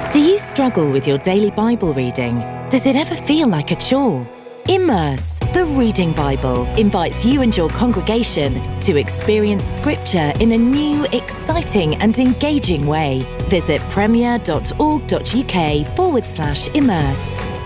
Do you struggle with your daily Bible reading? Does it ever feel like a chore? Immerse, the Reading Bible, invites you and your congregation to experience Scripture in a new, exciting and engaging way. Visit premier.org.uk/immerse.